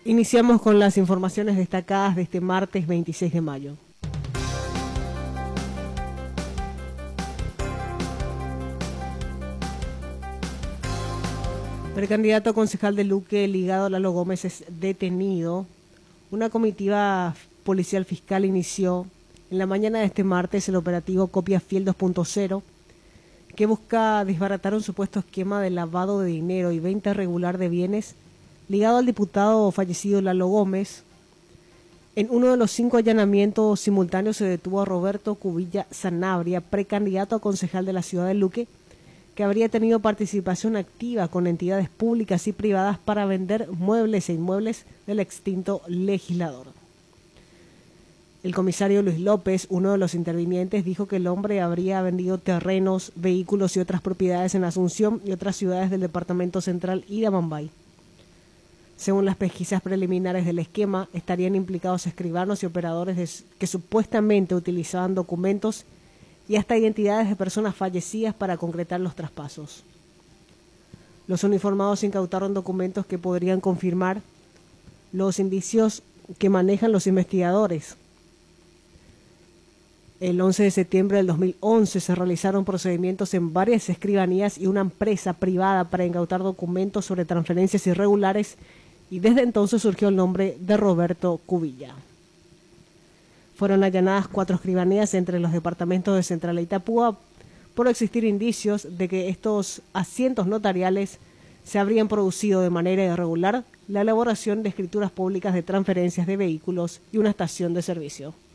Iniciamos con las informaciones destacadas de este martes 26 de mayo. Precandidato a concejal de Luque ligado a Lalo Gómez es detenido. Una comitiva policial fiscal inició en la mañana de este martes el operativo Copia Fiel 2.0, que busca desbaratar un supuesto esquema de lavado de dinero y venta irregular de bienes ligado al diputado fallecido Lalo Gómez. En uno de los 5 allanamientos simultáneos se detuvo a Roberto Cubilla Sanabria, precandidato a concejal de la ciudad de Luque, que habría tenido participación activa con entidades públicas y privadas para vender muebles e inmuebles del extinto legislador. El comisario Luis López, uno de los intervinientes, dijo que el hombre habría vendido terrenos, vehículos y otras propiedades en Asunción y otras ciudades del departamento central y de Amambay. Según las pesquisas preliminares del esquema, estarían implicados escribanos y operadores que supuestamente utilizaban documentos y hasta identidades de personas fallecidas para concretar los traspasos. Los uniformados incautaron documentos que podrían confirmar los indicios que manejan los investigadores. El 11 de septiembre del 2011 se realizaron procedimientos en varias escribanías y una empresa privada para incautar documentos sobre transferencias irregulares, y desde entonces surgió el nombre de Roberto Cubilla. Fueron allanadas 4 escribanías entre los departamentos de Central e Itapúa por existir indicios de que estos asientos notariales se habrían producido de manera irregular la elaboración de escrituras públicas de transferencias de vehículos y una estación de servicio.